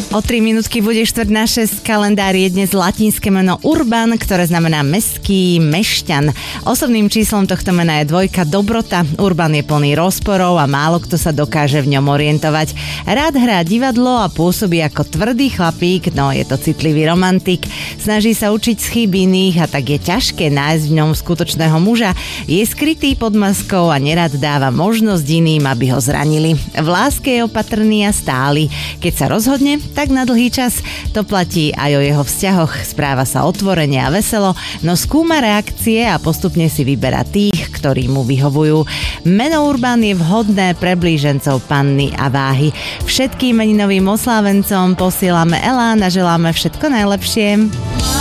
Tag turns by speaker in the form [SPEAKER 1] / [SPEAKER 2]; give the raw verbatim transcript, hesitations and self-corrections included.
[SPEAKER 1] O tri minútky bude štvrť na šesť, kalendár je dnes latinské meno Urban, ktoré znamená mestský, mešťan. Osobným číslom tohto mena je dvojka, dobrota. Urban je plný rozporov a málo kto sa dokáže v ňom orientovať. Rád hrá divadlo a pôsobí ako tvrdý chlapík, no je to citlivý romantik. Snaží sa učiť z chýb iných a tak je ťažké nájsť v ňom skutočného muža. Je skrytý pod maskou a nerad dáva možnosť iným, aby ho zranili. V láske je opatrný a stály. Keď sa rozhodne, tak na dlhý čas. To platí aj o jeho vzťahoch. Správa sa otvorene a veselo, no skúma reakcie a postupne si vyberá tých, ktorí mu vyhovujú. Meno Urban je vhodné pre blížencov Panny a Váhy. Všetkým meninovým oslávencom posielame elán a želáme všetko najlepšie.